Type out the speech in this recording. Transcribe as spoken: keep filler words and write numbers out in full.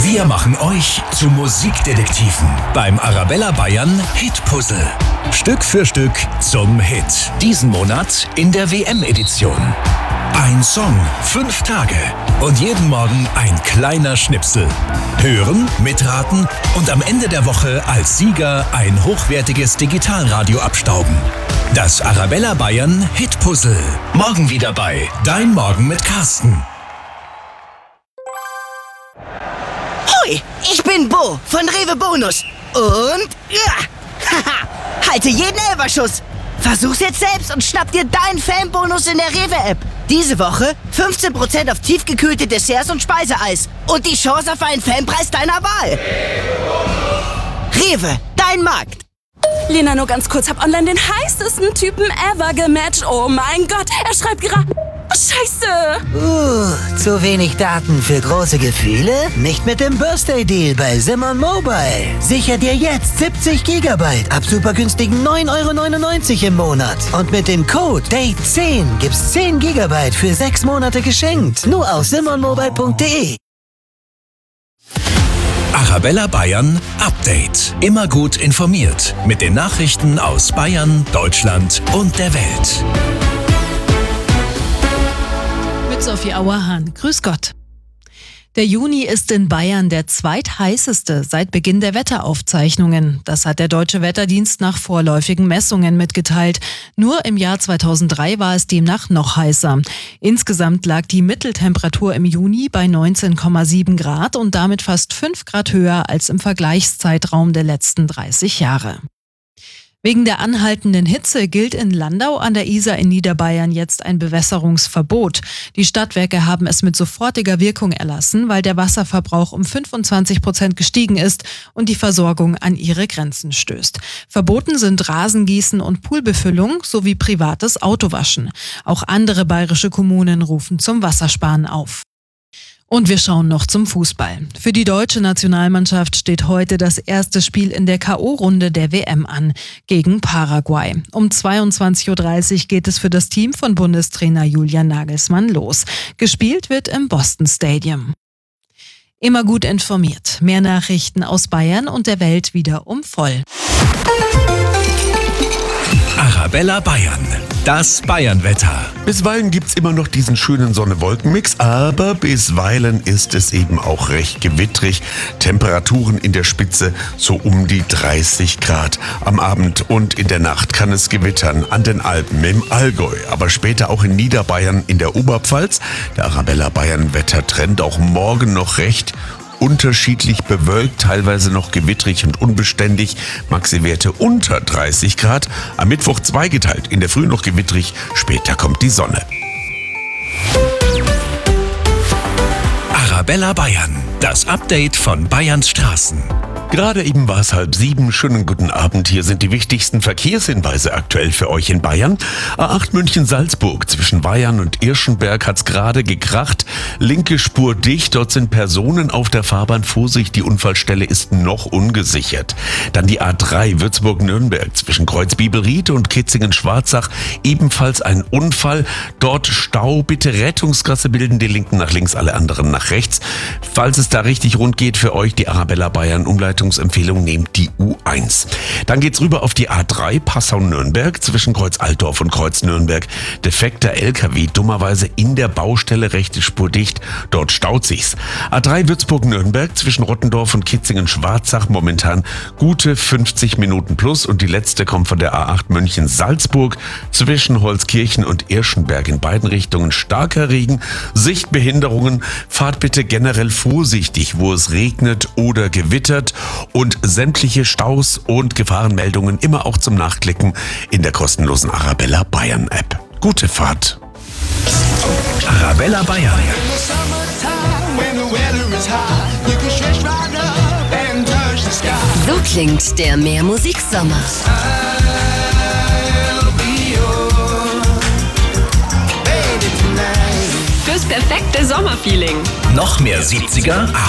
Wir machen euch zu Musikdetektiven beim Arabella Bayern Hitpuzzle. Stück für Stück zum Hit. Diesen Monat in der W M-Edition. Ein Song, fünf Tage und jeden Morgen ein kleiner Schnipsel. Hören, mitraten und am Ende der Woche als Sieger ein hochwertiges Digitalradio abstauben. Das Arabella Bayern Hitpuzzle. Morgen wieder bei Dein Morgen mit Carsten. Hoi, ich bin Bo von Rewe Bonus. Und ja, haha, halte jeden Elferschuss. Versuch's jetzt selbst und schnapp dir deinen Fanbonus in der Rewe-App. Diese Woche fünfzehn Prozent auf tiefgekühlte Desserts und Speiseeis. Und die Chance auf einen Fanpreis deiner Wahl. Rewe, dein Markt. Lena, nur ganz kurz, hab online den heißesten Typen ever gematcht. Oh mein Gott, er schreibt gerade... Oh, Scheiße! Uh, zu wenig Daten für große Gefühle? Nicht mit dem Birthday Deal bei Simon Mobile. Sicher dir jetzt siebzig Gigabyte ab super günstigen neun Euro neunundneunzig im Monat. Und mit dem Code Date zehn gibt's zehn Gigabyte für sechs Monate geschenkt. Nur auf simon mobile punkt de. Arabella Bayern Update. Immer gut informiert mit den Nachrichten aus Bayern, Deutschland und der Welt. Mit Sophie Auerhahn. Grüß Gott. Der Juni ist in Bayern der zweitheißeste seit Beginn der Wetteraufzeichnungen. Das hat der Deutsche Wetterdienst nach vorläufigen Messungen mitgeteilt. Nur im Jahr zweitausenddrei war es demnach noch heißer. Insgesamt lag die Mitteltemperatur im Juni bei neunzehn Komma sieben Grad und damit fast fünf Grad höher als im Vergleichszeitraum der letzten dreißig Jahre. Wegen der anhaltenden Hitze gilt in Landau an der Isar in Niederbayern jetzt ein Bewässerungsverbot. Die Stadtwerke haben es mit sofortiger Wirkung erlassen, weil der Wasserverbrauch um fünfundzwanzig Prozent gestiegen ist und die Versorgung an ihre Grenzen stößt. Verboten sind Rasengießen und Poolbefüllung sowie privates Autowaschen. Auch andere bayerische Kommunen rufen zum Wassersparen auf. Und wir schauen noch zum Fußball. Für die deutsche Nationalmannschaft steht heute das erste Spiel in der K O-Runde der W M an, gegen Paraguay. Um zweiundzwanzig Uhr dreißig geht es für das Team von Bundestrainer Julian Nagelsmann los. Gespielt wird im Boston Stadium. Immer gut informiert. Mehr Nachrichten aus Bayern und der Welt wieder um voll. Arabella Bayern. Das Bayernwetter. Bisweilen gibt's immer noch diesen schönen Sonne-Wolken-Mix, aber bisweilen ist es eben auch recht gewittrig. Temperaturen in der Spitze so um die dreißig Grad. Am Abend und in der Nacht kann es gewittern an den Alpen, im Allgäu, aber später auch in Niederbayern, in der Oberpfalz. Der Arabella Bayern-Wettertrend auch morgen noch recht unterschiedlich bewölkt, teilweise noch gewittrig und unbeständig. Maxi-Werte unter dreißig Grad. Am Mittwoch zweigeteilt, in der Früh noch gewittrig, später kommt die Sonne. Arabella Bayern. Das Update von Bayerns Straßen. Gerade eben war es halb sieben. Schönen guten Abend. Hier sind die wichtigsten Verkehrshinweise aktuell für euch in Bayern. A acht München-Salzburg zwischen Weyern und Irschenberg hat's gerade gekracht. Linke Spur dicht. Dort sind Personen auf der Fahrbahn. Vorsicht, die Unfallstelle ist noch ungesichert. Dann die A drei Würzburg-Nürnberg zwischen Kreuz-Bibelried und Kitzingen-Schwarzach. Ebenfalls ein Unfall. Dort Stau. Bitte Rettungsgasse bilden. Die Linken nach links, alle anderen nach rechts. Falls es da richtig rund geht für euch, die Arabella Bayern Umleitung Empfehlung, nehmt die U eins. Dann geht's rüber auf die A drei Passau-Nürnberg zwischen Kreuz-Altdorf und Kreuz-Nürnberg. Defekter L K W, dummerweise in der Baustelle, rechte Spur dicht. Dort staut sich's. A drei Würzburg-Nürnberg zwischen Rottendorf und Kitzingen-Schwarzach. Momentan gute fünfzig Minuten plus. Und die letzte kommt von der A acht München-Salzburg zwischen Holzkirchen und Irschenberg. In beiden Richtungen starker Regen, Sichtbehinderungen. Fahrt bitte generell vorsichtig, wo es regnet oder gewittert. Und sämtliche Staus und Gefahrenmeldungen immer auch zum Nachklicken in der kostenlosen Arabella Bayern App. Gute Fahrt. Arabella Bayern. So klingt der Mehr-Musik-Sommer. Fürs perfekte Sommerfeeling. Noch mehr siebziger,